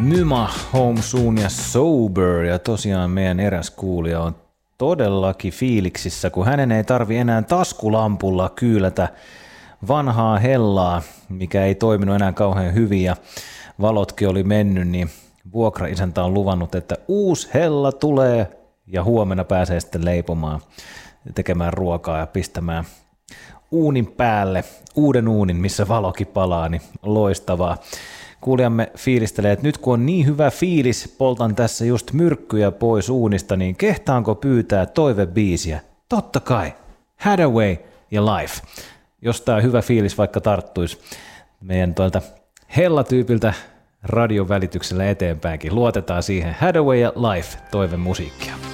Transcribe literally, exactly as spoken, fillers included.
Nyma, Home Soon ja Sober, ja tosiaan meidän eräs kuulija on todellakin fiiliksissä, kun hänen ei tarvi enää taskulampulla kyylätä vanhaa hellaa, mikä ei toiminut enää kauhean hyvin ja valotkin oli mennyt, niin vuokraisäntä on luvannut, että uusi hella tulee ja huomenna pääsee sitten leipomaan, tekemään ruokaa ja pistämään uunin päälle, uuden uunin, missä valokin palaa, niin loistavaa. Kuulijamme fiilistelee, että nyt kun on niin hyvä fiilis, poltan tässä just myrkkyjä pois uunista, niin kehtaanko pyytää toivebiisiä? Totta kai, Hathaway ja Life. Jos tää hyvä fiilis vaikka tarttuisi meidän tuolta hellatyypiltä radion välityksellä eteenpäinkin. Luotetaan siihen. Hathaway ja Life, toivemusiikkia.